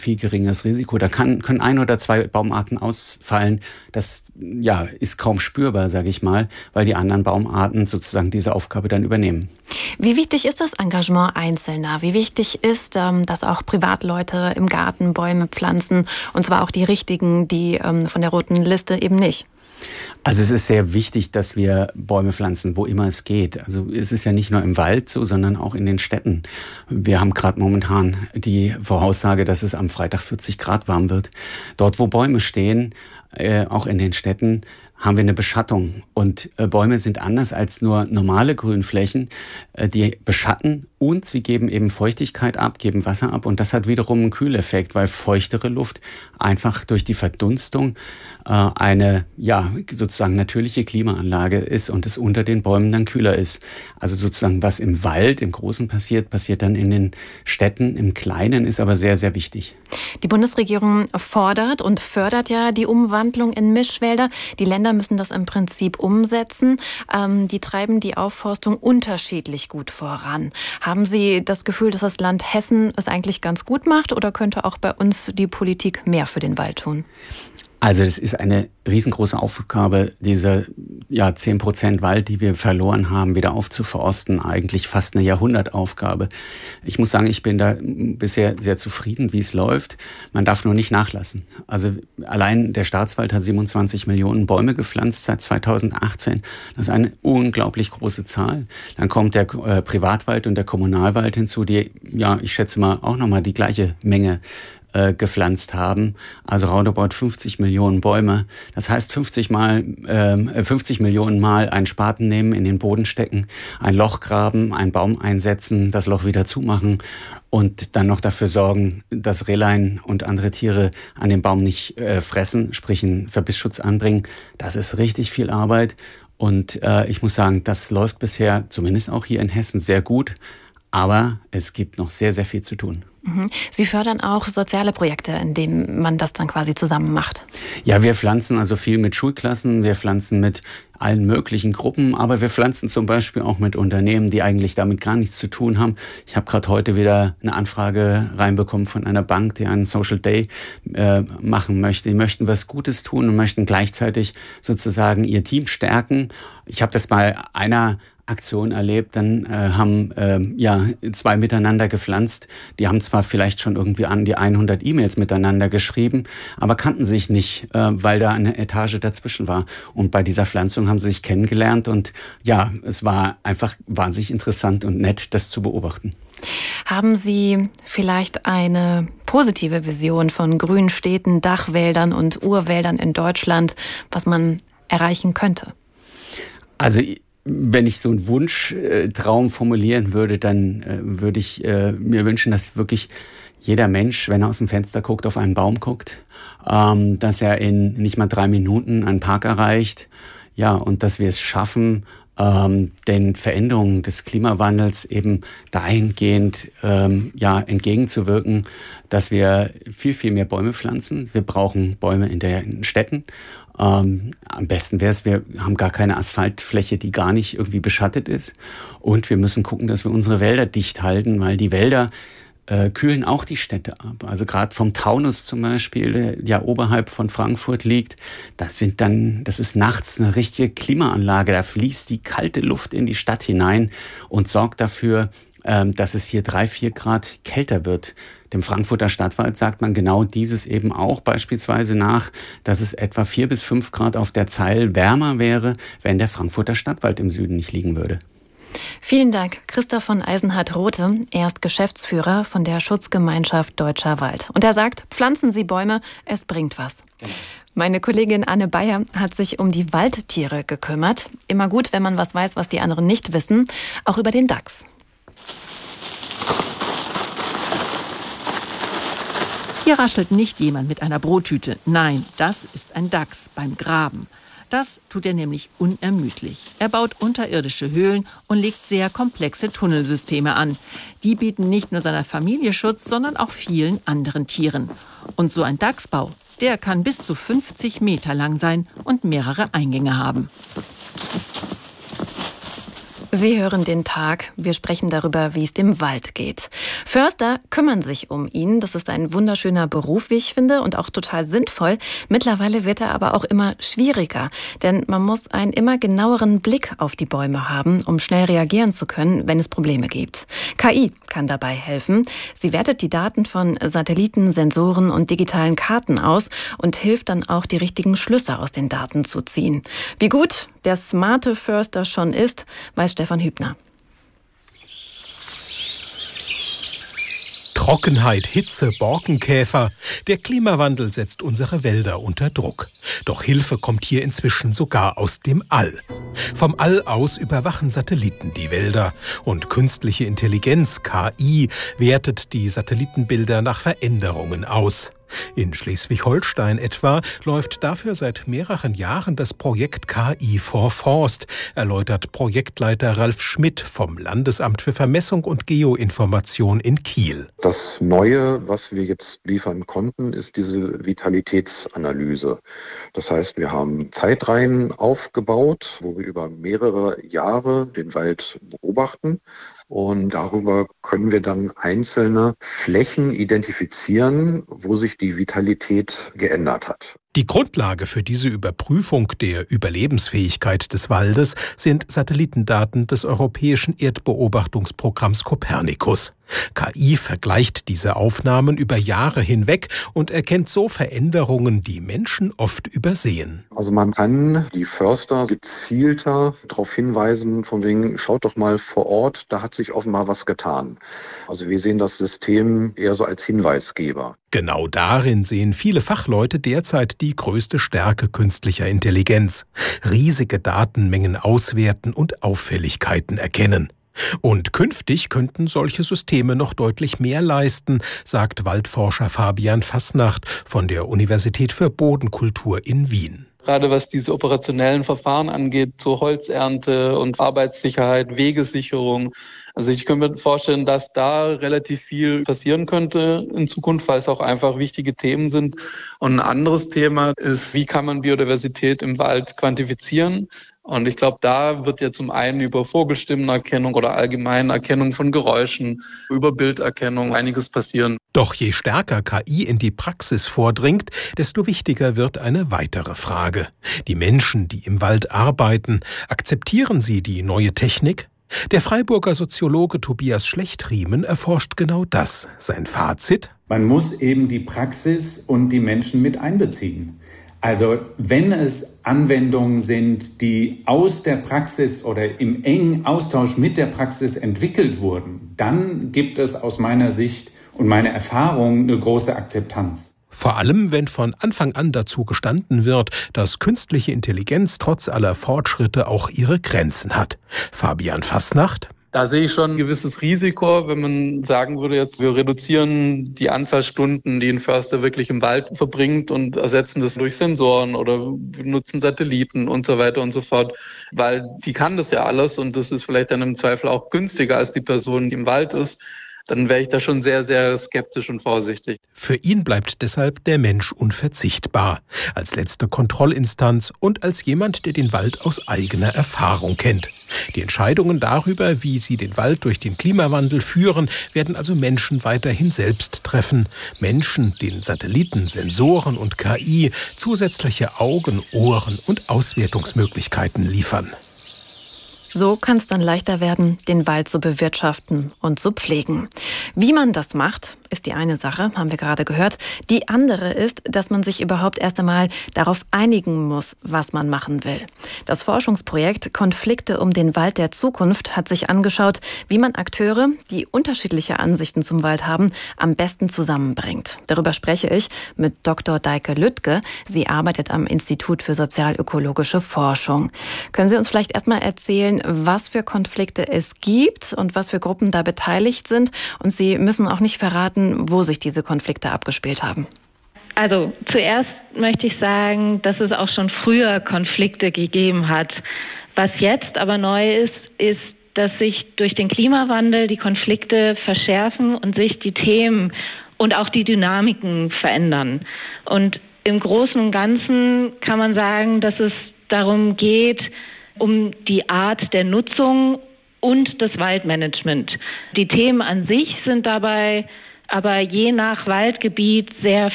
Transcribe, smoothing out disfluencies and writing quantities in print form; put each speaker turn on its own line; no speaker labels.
viel geringeres Risiko. Da können 1 oder 2 Baumarten ausfallen. Das ist kaum spürbar, sage ich mal, weil die anderen Baumarten sozusagen diese Aufgabe dann übernehmen.
Wie wichtig ist das Engagement Einzelner? Wie wichtig ist, dass auch Privatleute im Garten Bäume pflanzen, und zwar auch die richtigen, die von der roten Liste eben nicht?
Also es ist sehr wichtig, dass wir Bäume pflanzen, wo immer es geht. Also es ist ja nicht nur im Wald so, sondern auch in den Städten. Wir haben gerade momentan die Voraussage, dass es am Freitag 40 Grad warm wird. Dort, wo Bäume stehen, auch in den Städten, haben wir eine Beschattung. Und Bäume sind anders als nur normale Grünflächen. Die beschatten und sie geben eben Feuchtigkeit ab, geben Wasser ab. Und das hat wiederum einen Kühleffekt, weil feuchtere Luft einfach durch die Verdunstung eine sozusagen natürliche Klimaanlage ist und es unter den Bäumen dann kühler ist. Also sozusagen, was im Wald, im Großen passiert dann in den Städten, im Kleinen, ist aber sehr, sehr wichtig.
Die Bundesregierung fordert und fördert ja die Umwandlung in Mischwälder. Die Länder müssen das im Prinzip umsetzen. Die treiben die Aufforstung unterschiedlich gut voran. Haben Sie das Gefühl, dass das Land Hessen es eigentlich ganz gut macht, oder könnte auch bei uns die Politik mehr für den Wald tun?
Also das ist eine riesengroße Aufgabe, diese 10% Wald, die wir verloren haben, wieder aufzuforsten. Eigentlich fast eine Jahrhundertaufgabe. Ich muss sagen, ich bin da bisher sehr zufrieden, wie es läuft. Man darf nur nicht nachlassen. Also allein der Staatswald hat 27 Millionen Bäume gepflanzt seit 2018. Das ist eine unglaublich große Zahl. Dann kommt der Privatwald und der Kommunalwald hinzu, die, ich schätze mal, auch nochmal die gleiche Menge gepflanzt haben, also roundabout 50 Millionen Bäume. Das heißt 50 Millionen Mal einen Spaten nehmen, in den Boden stecken, ein Loch graben, einen Baum einsetzen, das Loch wieder zumachen und dann noch dafür sorgen, dass Rehlein und andere Tiere an dem Baum nicht fressen, sprich einen Verbissschutz anbringen. Das ist richtig viel Arbeit und ich muss sagen, das läuft bisher, zumindest auch hier in Hessen, sehr gut. Aber es gibt noch sehr, sehr viel zu tun.
Sie fördern auch soziale Projekte, in denen man das dann quasi zusammen macht?
Ja, wir pflanzen also viel mit Schulklassen, wir pflanzen mit allen möglichen Gruppen, aber wir pflanzen zum Beispiel auch mit Unternehmen, die eigentlich damit gar nichts zu tun haben. Ich habe gerade heute wieder eine Anfrage reinbekommen von einer Bank, die einen Social Day machen möchte. Die möchten was Gutes tun und möchten gleichzeitig sozusagen ihr Team stärken. Ich habe das bei einer Aktion erlebt, dann haben 2 miteinander gepflanzt. Die haben zwar vielleicht schon irgendwie an die 100 E-Mails miteinander geschrieben, aber kannten sich nicht, weil da eine Etage dazwischen war. Und bei dieser Pflanzung haben sie sich kennengelernt und es war einfach wahnsinnig interessant und nett, das zu beobachten.
Haben Sie vielleicht eine positive Vision von grünen Städten, Dachwäldern und Urwäldern in Deutschland, was man erreichen könnte?
Also wenn ich so einen Wunschtraum formulieren würde, dann würde ich mir wünschen, dass wirklich jeder Mensch, wenn er aus dem Fenster guckt, auf einen Baum guckt, dass er in nicht mal 3 Minuten einen Park erreicht, und dass wir es schaffen, den Veränderungen des Klimawandels eben dahingehend entgegenzuwirken, dass wir viel, viel mehr Bäume pflanzen. Wir brauchen Bäume in den Städten. Am besten wäre es, wir haben gar keine Asphaltfläche, die gar nicht irgendwie beschattet ist. Und wir müssen gucken, dass wir unsere Wälder dicht halten, weil die Wälder kühlen auch die Städte ab. Also gerade vom Taunus zum Beispiel, der oberhalb von Frankfurt liegt, das ist nachts eine richtige Klimaanlage. Da fließt die kalte Luft in die Stadt hinein und sorgt dafür, dass es hier 3-4 Grad kälter wird. Dem Frankfurter Stadtwald sagt man genau dieses eben auch beispielsweise nach, dass es etwa 4 bis 5 Grad auf der Zeil wärmer wäre, wenn der Frankfurter Stadtwald im Süden nicht liegen würde.
Vielen Dank, Christoph von Eisenhardt-Rothe. Er ist Geschäftsführer von der Schutzgemeinschaft Deutscher Wald. Und er sagt, pflanzen Sie Bäume, es bringt was. Genau. Meine Kollegin Anne Bayer hat sich um die Waldtiere gekümmert. Immer gut, wenn man was weiß, was die anderen nicht wissen. Auch über den Dachs.
Hier raschelt nicht jemand mit einer Brottüte. Nein, das ist ein Dachs beim Graben. Das tut er nämlich unermüdlich. Er baut unterirdische Höhlen und legt sehr komplexe Tunnelsysteme an. Die bieten nicht nur seiner Familie Schutz, sondern auch vielen anderen Tieren. Und so ein Dachsbau, der kann bis zu 50 Meter lang sein und mehrere Eingänge haben.
Sie hören den Tag. Wir sprechen darüber, wie es dem Wald geht. Förster kümmern sich um ihn. Das ist ein wunderschöner Beruf, wie ich finde, und auch total sinnvoll. Mittlerweile wird er aber auch immer schwieriger, denn man muss einen immer genaueren Blick auf die Bäume haben, um schnell reagieren zu können, wenn es Probleme gibt. KI kann dabei helfen. Sie wertet die Daten von Satelliten, Sensoren und digitalen Karten aus und hilft dann auch, die richtigen Schlüsse aus den Daten zu ziehen. Wie gut der smarte Förster schon ist, weiß Stefan Hübner.
Trockenheit, Hitze, Borkenkäfer. Der Klimawandel setzt unsere Wälder unter Druck. Doch Hilfe kommt hier inzwischen sogar aus dem All. Vom All aus überwachen Satelliten die Wälder. Und künstliche Intelligenz, KI, wertet die Satellitenbilder nach Veränderungen aus. In Schleswig-Holstein etwa läuft dafür seit mehreren Jahren das Projekt KI for Forst, erläutert Projektleiter Ralf Schmidt vom Landesamt für Vermessung und Geoinformation in Kiel.
Das Neue, was wir jetzt liefern konnten, ist diese Vitalitätsanalyse. Das heißt, wir haben Zeitreihen aufgebaut, wo wir über mehrere Jahre den Wald beobachten. Und darüber können wir dann einzelne Flächen identifizieren, wo sich die Vitalität geändert hat.
Die Grundlage für diese Überprüfung der Überlebensfähigkeit des Waldes sind Satellitendaten des Europäischen Erdbeobachtungsprogramms Copernicus. KI vergleicht diese Aufnahmen über Jahre hinweg und erkennt so Veränderungen, die Menschen oft übersehen.
Also man kann die Förster gezielter darauf hinweisen, von wegen, schaut doch mal vor Ort, da hat sich offenbar was getan. Also wir sehen das System eher so als Hinweisgeber.
Genau darin sehen viele Fachleute derzeit die größte Stärke künstlicher Intelligenz. Riesige Datenmengen auswerten und Auffälligkeiten erkennen. Und künftig könnten solche Systeme noch deutlich mehr leisten, sagt Waldforscher Fabian Fasnacht von der Universität für Bodenkultur in Wien.
Gerade was diese operationellen Verfahren angeht, so Holzernte und Arbeitssicherheit, Wegesicherung. Also ich könnte mir vorstellen, dass da relativ viel passieren könnte in Zukunft, weil es auch einfach wichtige Themen sind. Und ein anderes Thema ist, wie kann man Biodiversität im Wald quantifizieren? Und ich glaube, da wird ja zum einen über Vogelstimmenerkennung oder allgemeine Erkennung von Geräuschen, über Bilderkennung einiges passieren.
Doch je stärker KI in die Praxis vordringt, desto wichtiger wird eine weitere Frage. Die Menschen, die im Wald arbeiten, akzeptieren sie die neue Technik? Der Freiburger Soziologe Tobias Schlechtriemen erforscht genau das. Sein Fazit?
Man muss eben die Praxis und die Menschen mit einbeziehen. Also wenn es Anwendungen sind, die aus der Praxis oder im engen Austausch mit der Praxis entwickelt wurden, dann gibt es aus meiner Sicht und meiner Erfahrung eine große Akzeptanz.
Vor allem, wenn von Anfang an dazu gestanden wird, dass künstliche Intelligenz trotz aller Fortschritte auch ihre Grenzen hat. Fabian Fasnacht.
Da sehe ich schon ein gewisses Risiko, wenn man sagen würde, jetzt wir reduzieren die Anzahl Stunden, die ein Förster wirklich im Wald verbringt und ersetzen das durch Sensoren oder nutzen Satelliten und so weiter und so fort, weil die kann das ja alles und das ist vielleicht dann im Zweifel auch günstiger als die Person, die im Wald ist. Dann wäre ich da schon sehr, sehr skeptisch und vorsichtig.
Für ihn bleibt deshalb der Mensch unverzichtbar. Als letzte Kontrollinstanz und als jemand, der den Wald aus eigener Erfahrung kennt. Die Entscheidungen darüber, wie sie den Wald durch den Klimawandel führen, werden also Menschen weiterhin selbst treffen. Menschen, denen Satelliten, Sensoren und KI zusätzliche Augen, Ohren und Auswertungsmöglichkeiten liefern.
So kann es dann leichter werden, den Wald zu bewirtschaften und zu pflegen. Wie man das macht, ist die eine Sache, haben wir gerade gehört. Die andere ist, dass man sich überhaupt erst einmal darauf einigen muss, was man machen will. Das Forschungsprojekt Konflikte um den Wald der Zukunft hat sich angeschaut, wie man Akteure, die unterschiedliche Ansichten zum Wald haben, am besten zusammenbringt. Darüber spreche ich mit Dr. Deike Lüttke. Sie arbeitet am Institut für sozialökologische Forschung. Können Sie uns vielleicht erstmal erzählen, was für Konflikte es gibt und was für Gruppen da beteiligt sind? Und Sie müssen auch nicht verraten, wo sich diese Konflikte abgespielt haben.
Also zuerst möchte ich sagen, dass es auch schon früher Konflikte gegeben hat. Was jetzt aber neu ist, ist, dass sich durch den Klimawandel die Konflikte verschärfen und sich die Themen und auch die Dynamiken verändern. Und im Großen und Ganzen kann man sagen, dass es darum geht, um die Art der Nutzung und das Waldmanagement. Die Themen an sich sind dabei aber je nach Waldgebiet sehr